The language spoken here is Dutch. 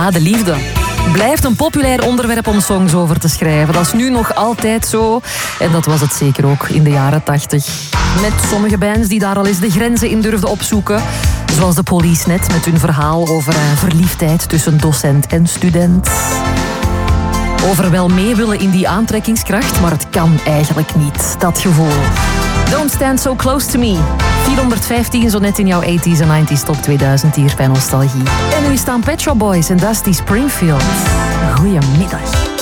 Ja, de liefde blijft een populair onderwerp om songs over te schrijven. Dat is nu nog altijd zo. En dat was het zeker ook in de jaren 80. Met sommige bands die daar al eens de grenzen in durfden opzoeken. Zoals de Police net met hun verhaal over verliefdheid tussen docent en student. Over wel mee willen in die aantrekkingskracht, maar het kan eigenlijk niet. Dat gevoel. Don't Stand So Close To Me. 415 zo net in jouw 80s en 90s top 2000 hier bij Nostalgie. En nu staan Pet Shop Boys en Dusty Springfield. Goedemiddag.